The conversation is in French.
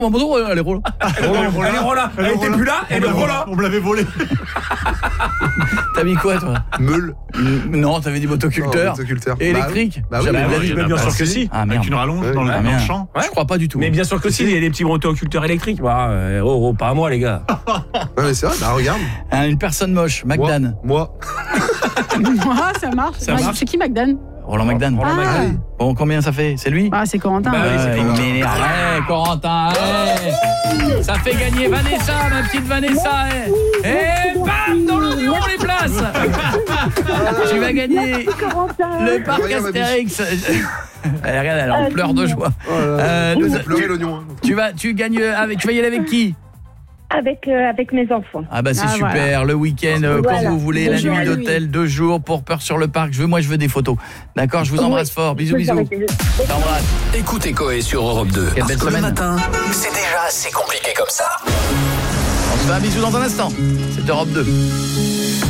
Moto, elle est roule. Elle était plus là, elle est roula. On me l'avait volé. T'as mis quoi, toi? Meule. Non, t'avais dit motoculteur. Motoculteur. Et électrique. Bah oui, Jamais bah de la oui, vie. Bien sûr que si. Ah, merde. Avec une rallonge Ouais, dans le merde. champ. Je crois pas du tout. Mais bien sûr que si, il y a des petits motoculteurs électriques. Bah, pas à moi, les gars. Ouais, mais c'est vrai, bah regarde. Une personne moche, Magdan. Moi. Ah, ça marche. Ça marche. C'est qui McDan? Roland Magdan. Roland Ah. Magdan. Bon, combien ça fait? C'est lui? Ah, c'est Corentin. Bah oui, c'est il Corentin. m'énerve. Corentin, ça fait gagner Vanessa, ma petite Vanessa. Et bam, dans l'oignon, on les place. Tu vas gagner le parc Regarde, ma biche. Astérix. Regarde, elle est en pleurs de joie. Vous pleurez l'oignon. Tu vas y aller avec qui? Avec mes enfants. Ah bah c'est Ah, super, voilà. le week-end, quand Voilà. vous voulez, la 2 jours nuit à d'hôtel, 2 jours pour Peur sur le parc. Moi je veux des photos. D'accord, je vous embrasse fort. Bisous, bisous. Je t'embrasse. Écoutez Coé sur Europe 2. Quelle belle Parce que le semaine. matin, c'est déjà assez compliqué comme ça. On se fait un bisou dans un instant. C'est Europe 2.